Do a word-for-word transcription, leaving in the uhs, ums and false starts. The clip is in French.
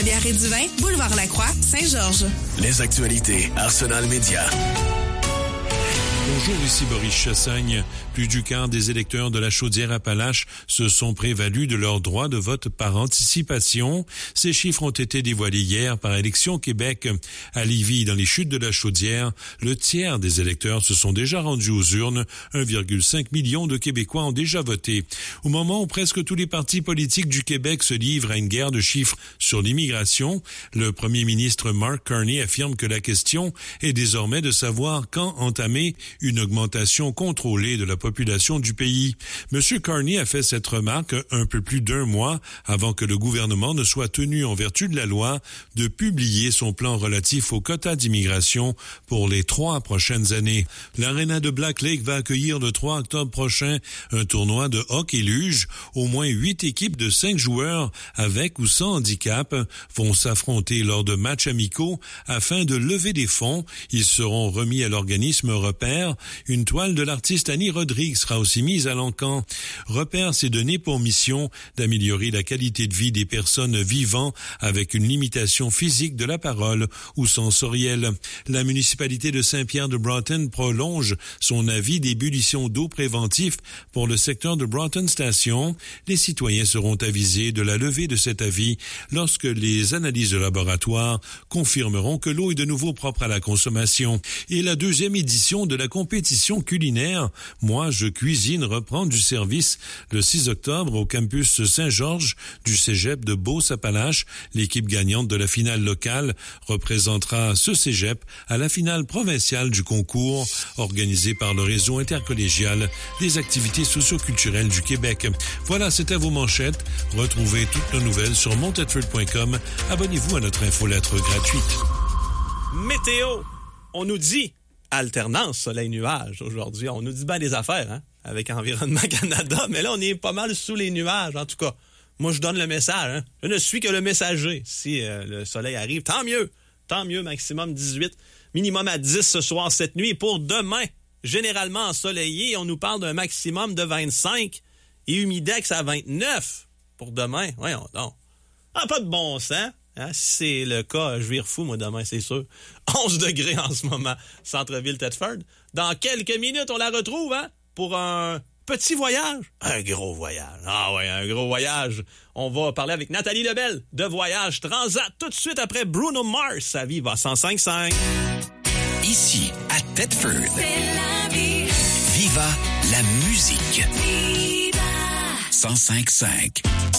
Les Arrêts du Vin, Boulevard Lacroix, Saint-Georges. Les actualités Arsenal Média. Bonjour, ici Boris Chassagne. Plus du quart des électeurs de la Chaudière-Appalaches se sont prévalus de leur droit de vote par anticipation. Ces chiffres ont été dévoilés hier par Élections Québec. À Lévis, dans les chutes de la Chaudière, le tiers des électeurs se sont déjà rendus aux urnes. un virgule cinq million de Québécois ont déjà voté. Au moment où presque tous les partis politiques du Québec se livrent à une guerre de chiffres sur l'immigration, le premier ministre Mark Carney affirme que la question est désormais de savoir quand entamer une augmentation contrôlée de la population du pays. Monsieur Carney a fait cette remarque un peu plus d'un mois avant que le gouvernement ne soit tenu, en vertu de la loi, de publier son plan relatif aux quotas d'immigration pour les trois prochaines années. L'aréna de Black Lake va accueillir le trois octobre prochain un tournoi de hockey-luge. Au moins huit équipes de cinq joueurs, avec ou sans handicap, vont s'affronter lors de matchs amicaux afin de lever des fonds. Ils seront remis à l'organisme Repère. Une toile de l'artiste Annie Rodrigue sera aussi mise à l'encan. Repère s'est donné pour mission d'améliorer la qualité de vie des personnes vivant avec une limitation physique de la parole ou sensorielle. La municipalité de Saint-Pierre de Broughton prolonge son avis d'ébullition d'eau préventif pour le secteur de Broughton Station. Les citoyens seront avisés de la levée de cet avis lorsque les analyses de laboratoire confirmeront que l'eau est de nouveau propre à la consommation. Et la deuxième édition de la compétition culinaire Moi, je cuisine reprend du service le six octobre au campus Saint-Georges du cégep de Beauce-Appalaches. L'équipe gagnante de la finale locale représentera ce cégep à la finale provinciale du concours organisé par le réseau intercollégial des activités socio-culturelles du Québec. Voilà, c'était vos manchettes. Retrouvez toutes nos nouvelles sur montedford point com. Abonnez-vous à notre infolettre gratuite. Météo, on nous dit alternance soleil-nuage aujourd'hui. On nous dit bien des affaires, hein, avec Environnement Canada, mais là, on est pas mal sous les nuages, en tout cas. Moi, je donne le message, hein. Je ne suis que le messager. Si euh, le soleil arrive, tant mieux. Tant mieux, maximum dix-huit, minimum à dix ce soir, cette nuit. Et pour demain, généralement ensoleillé, on nous parle d'un maximum de vingt-cinq et humidex à vingt-neuf pour demain. Voyons donc. Ah, pas de bon sens. Hein, si c'est le cas, je vire fou, moi, demain, c'est sûr. onze degrés en ce moment, centre-ville Thetford. Dans quelques minutes, on la retrouve, hein, pour un petit voyage. Un gros voyage. Ah ouais, un gros voyage. On va parler avec Nathalie Lebel de Voyage Transat tout de suite après Bruno Mars à Viva cent cinq cinq. Ici, à Thetford. C'est la vie. Viva la musique. Viva cent cinq cinq.